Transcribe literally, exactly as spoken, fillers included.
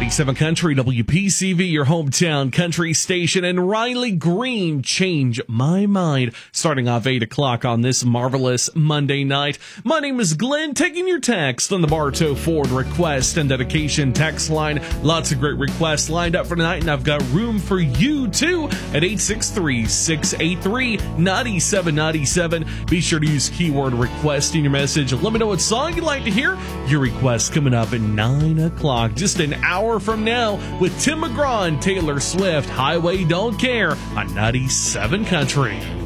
ninety-seven Country, W P C V, your hometown country station, and Riley Green, Change My Mind, starting off eight o'clock on this marvelous Monday night. My name is Glenn, taking your text on the Bartow Ford request and dedication text line. Lots of great requests lined up for tonight, and I've got room for you too at eight six three, six eight three, nine seven nine seven. Be sure to use keyword request in your message. Let me know what song you'd like to hear. Your request coming up at nine o'clock, just an hour from now, with Tim McGraw and Taylor Swift. Highway Don't Care on ninety-seven Country.